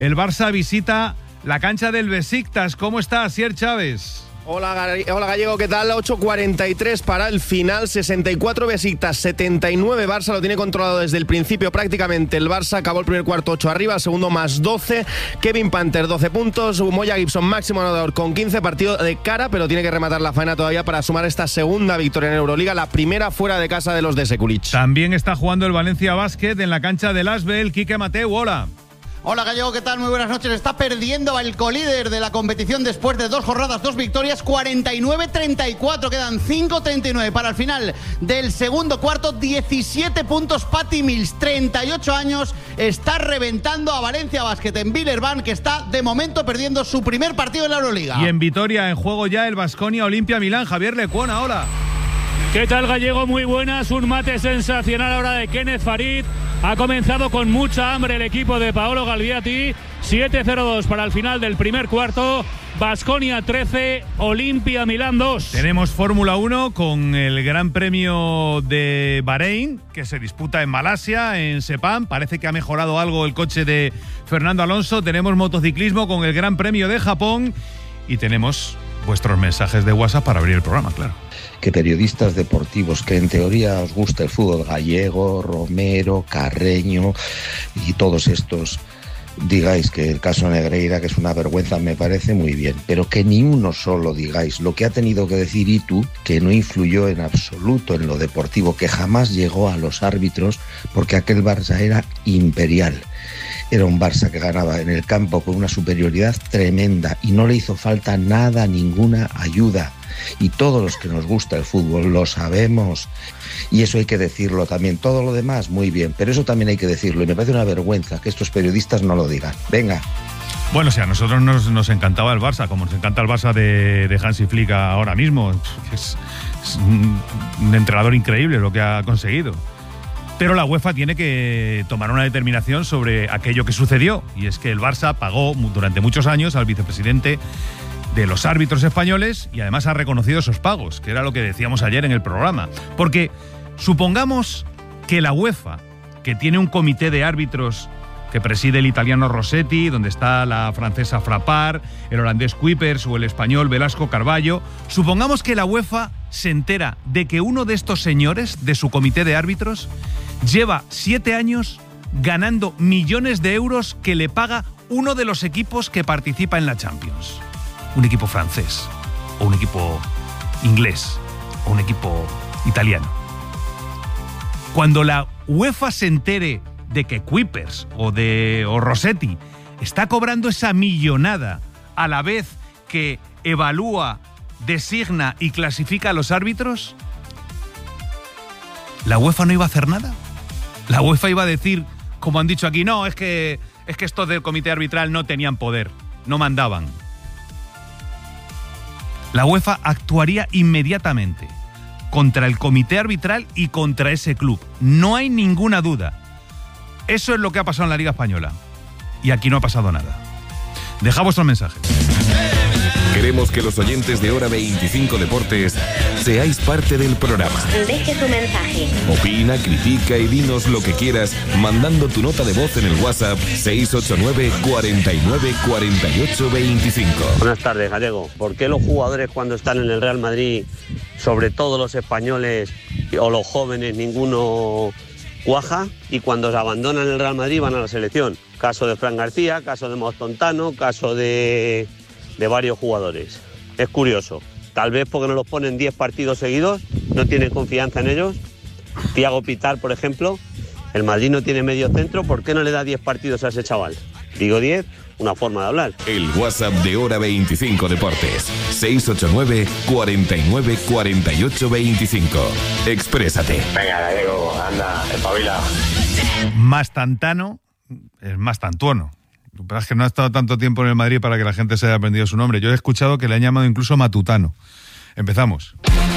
El Barça visita la cancha del Besiktas. ¿Cómo está, Asier Chávez? Hola Gallego, ¿qué tal? 8:43 para el final, 64 Besiktas, 79 Barça, lo tiene controlado desde el principio prácticamente. El Barça acabó el primer cuarto 8 arriba, el segundo más 12, Kevin Panther 12 puntos, Moya Gibson máximo anotador con 15, partido de cara, pero tiene que rematar la faena todavía para sumar esta segunda victoria en Euroliga, la primera fuera de casa de los de Sekulic. También está jugando el Valencia Basket en la cancha del Asbel. Quique Mateu, hola. Hola Gallego, ¿qué tal? Muy buenas noches. Está perdiendo el colíder de la competición después de 2 jornadas, 2 victorias, 49-34. Quedan 5:39 para el final del segundo cuarto. 17 puntos. Patty Mills, 38 años, está reventando a Valencia Basket en Villeurbanne, que está de momento perdiendo su primer partido en la Euroliga. Y en Vitoria, en juego ya el Baskonia Olimpia Milán. Javier Lecuona, hola. ¿Qué tal, Gallego? Muy buenas. Un mate sensacional ahora de Kenneth Farid. Ha comenzado con mucha hambre el equipo de Paolo Galviati. 7-0-2 para el final del primer cuarto. Baskonia 13, Olimpia Milán 2. Tenemos Fórmula 1 con el Gran Premio de Bahrein, que se disputa en Malasia, en Sepang. Parece que ha mejorado algo el coche de Fernando Alonso. Tenemos motociclismo con el Gran Premio de Japón. Y tenemos vuestros mensajes de WhatsApp para abrir el programa, claro. Que periodistas deportivos que en teoría os gusta el fútbol gallego, Romero, Carreño y todos estos, digáis que el caso Negreira, que es una vergüenza, me parece muy bien, pero que ni uno solo digáis lo que ha tenido que decir Itu, que no influyó en absoluto en lo deportivo, que jamás llegó a los árbitros, porque aquel Barça era imperial. Era un Barça que ganaba en el campo con una superioridad tremenda y no le hizo falta nada, ninguna ayuda. Y todos los que nos gusta el fútbol lo sabemos. Y eso hay que decirlo también. Todo lo demás, muy bien. Pero eso también hay que decirlo. Y me parece una vergüenza que estos periodistas no lo digan. Venga. Bueno, a nosotros nos encantaba el Barça, como nos encanta el Barça de Hansi Flick ahora mismo. Es un entrenador increíble lo que ha conseguido. Pero la UEFA tiene que tomar una determinación sobre aquello que sucedió. Y es que el Barça pagó durante muchos años al vicepresidente de los árbitros españoles y además ha reconocido esos pagos, que era lo que decíamos ayer en el programa. Porque supongamos que la UEFA, que tiene un comité de árbitros que preside el italiano Rossetti, donde está la francesa Frappart, el holandés Kuipers o el español Velasco Carballo, supongamos que la UEFA se entera de que uno de estos señores de su comité de árbitros lleva 7 años ganando millones de euros que le paga uno de los equipos que participa en la Champions. Un equipo francés, o un equipo inglés, o un equipo italiano. Cuando la UEFA se entere de que Kuipers o Rossetti está cobrando esa millonada a la vez que evalúa, designa y clasifica a los árbitros, ¿la UEFA no iba a hacer nada? La UEFA iba a decir, como han dicho aquí, no, es que estos del comité arbitral no tenían poder, no mandaban. La UEFA actuaría inmediatamente contra el comité arbitral y contra ese club. No hay ninguna duda. Eso es lo que ha pasado en la Liga Española. Y aquí no ha pasado nada. Deja vuestros mensajes. Queremos que los oyentes de Hora 25 Deportes seáis parte del programa. Deje tu mensaje. Opina, critica y dinos lo que quieras mandando tu nota de voz en el WhatsApp 689 49 48 25. Buenas tardes, Gallego. ¿Por qué los jugadores cuando están en el Real Madrid, sobre todo los españoles o los jóvenes, ninguno cuaja, y cuando se abandonan el Real Madrid van a la selección? Caso de Fran García, caso de Mostontano, caso de varios jugadores. Es curioso. Tal vez porque no los ponen 10 partidos seguidos, no tienen confianza en ellos. Thiago Pitar, por ejemplo, el Madrid no tiene medio centro, ¿por qué no le da 10 partidos a ese chaval? Digo 10, una forma de hablar. El WhatsApp de Hora 25 Deportes, 689 49 48 25. Exprésate. Venga, Gallego, anda, espabila. Mastantano es Mastantuono. Lo que pasa es que no ha estado tanto tiempo en el Madrid para que la gente se haya aprendido su nombre. Yo he escuchado que le han llamado incluso Matutano. Empezamos.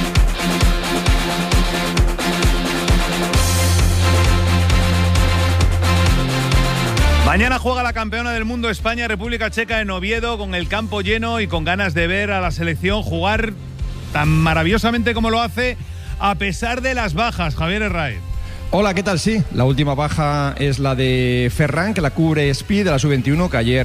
Mañana juega la campeona del mundo España, República Checa, en Oviedo, con el campo lleno y con ganas de ver a la selección jugar tan maravillosamente como lo hace, a pesar de las bajas. Javier Herráez. Hola, ¿qué tal? Sí, la última baja es la de Ferran, que la cubre Speed de la Sub-21, que ayer